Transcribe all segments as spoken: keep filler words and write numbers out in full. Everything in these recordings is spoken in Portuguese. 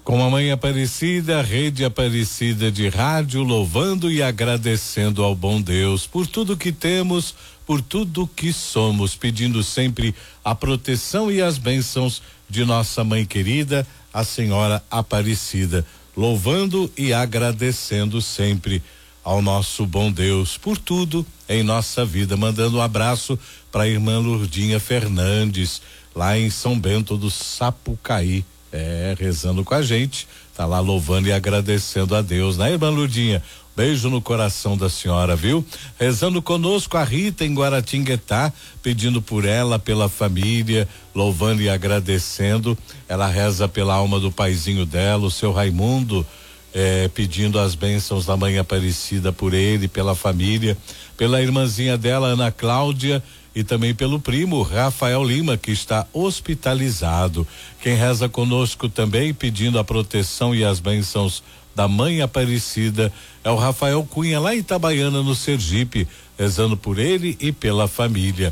Com a Mãe Aparecida, a Rede Aparecida de Rádio, louvando e agradecendo ao bom Deus por tudo que temos, por tudo que somos, pedindo sempre a proteção e as bênçãos de nossa mãe querida, a Senhora Aparecida, louvando e agradecendo sempre ao nosso bom Deus por tudo em nossa vida, mandando um abraço para a irmã Lurdinha Fernandes, lá em São Bento do Sapucaí. É, rezando com a gente, tá lá louvando e agradecendo a Deus, né, irmã Lurdinha? Beijo no coração da senhora, viu? Rezando conosco a Rita em Guaratinguetá, pedindo por ela, pela família, louvando e agradecendo. Ela reza pela alma do paizinho dela, o seu Raimundo, é, pedindo as bênçãos da Mãe Aparecida por ele, pela família, pela irmãzinha dela, Ana Cláudia, e também pelo primo Rafael Lima, que está hospitalizado. Quem reza conosco também, pedindo a proteção e as bênçãos da Mãe Aparecida, é o Rafael Cunha, lá em Itabaiana, no Sergipe, rezando por ele e pela família.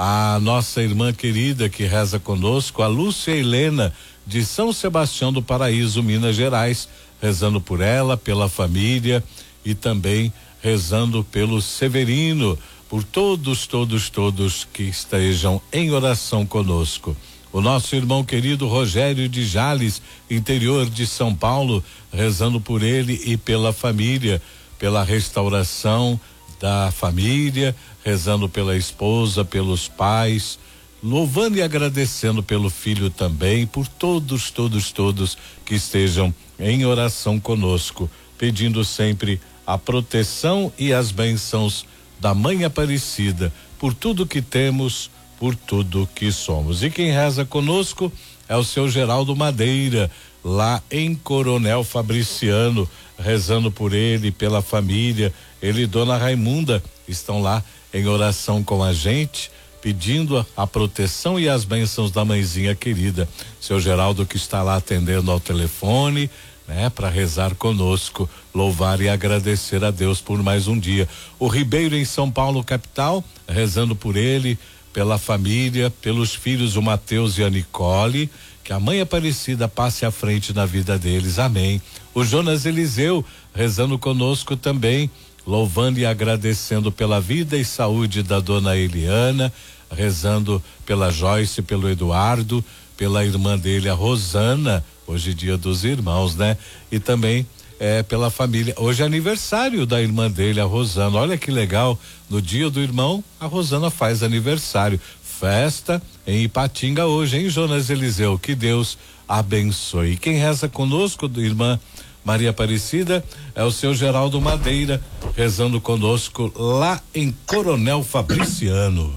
A nossa irmã querida que reza conosco, a Lúcia Helena, de São Sebastião do Paraíso, Minas Gerais, rezando por ela, pela família e também rezando pelo Severino, por todos, todos, todos que estejam em oração conosco. O nosso irmão querido Rogério de Jales, interior de São Paulo, rezando por ele e pela família, pela restauração da família, rezando pela esposa, pelos pais, louvando e agradecendo pelo filho também, por todos, todos, todos que estejam em oração conosco, pedindo sempre a proteção e as bênçãos da Mãe Aparecida, por tudo que temos, por tudo que somos. E quem reza conosco é o seu Geraldo Madeira, lá em Coronel Fabriciano, rezando por ele, pela família. Ele e Dona Raimunda estão lá em oração com a gente, pedindo a, a proteção e as bênçãos da mãezinha querida. Seu Geraldo que está lá atendendo ao telefone, né, para rezar conosco, louvar e agradecer a Deus por mais um dia. O Ribeiro em São Paulo capital, rezando por ele, pela família, pelos filhos, o Mateus e a Nicole, que a Mãe Aparecida passe à frente na vida deles, amém. O Jonas Eliseu, rezando conosco também, louvando e agradecendo pela vida e saúde da dona Eliana, rezando pela Joyce, pelo Eduardo, pela irmã dele, a Rosana, hoje é dia dos irmãos, né? E também é pela família. Hoje é aniversário da irmã dele, a Rosana. Olha que legal, no dia do irmão, a Rosana faz aniversário. Festa em Ipatinga hoje, hein, Jonas Eliseu? Que Deus abençoe. Quem reza conosco, irmã Maria Aparecida, é o seu Geraldo Madeira, rezando conosco lá em Coronel Fabriciano.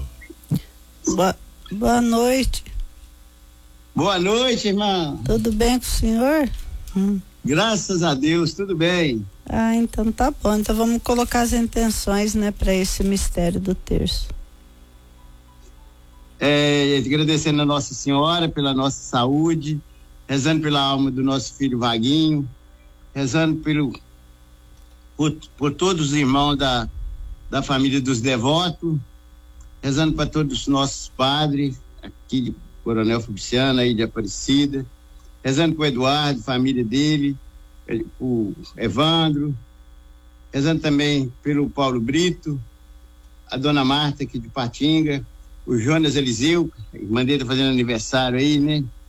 Boa, boa noite. Boa noite, irmã. Tudo bem com o senhor? Hum. Graças a Deus, tudo bem. Ah, então tá bom. Então vamos colocar as intenções, né, para esse mistério do terço. É, agradecendo a Nossa Senhora pela nossa saúde, rezando pela alma do nosso filho Vaguinho, rezando pelo por, por todos os irmãos da, da família dos devotos, rezando para todos os nossos padres aqui de Coronel Fabriciano, aí de Aparecida, rezando pro Eduardo, família dele, o Evandro, rezando também pelo Paulo Brito, a dona Marta aqui de Patinga, o Jonas Eliseu, a irmã dele tá fazendo aniversário aí, né?